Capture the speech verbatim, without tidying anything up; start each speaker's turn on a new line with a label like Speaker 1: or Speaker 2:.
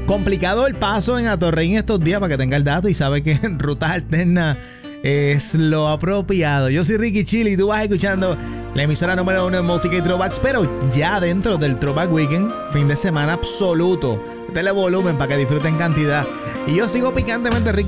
Speaker 1: Complicado el paso en Atorrey en estos días, para que tenga el dato y sabe que rutas alternas es lo apropiado. Yo soy Ricky Chili y tú vas escuchando la emisora número uno de música y throwbacks, pero ya dentro del Throwback Weekend, fin de semana absoluto. Dale volumen para que disfruten cantidad. Y yo sigo picantemente Ricky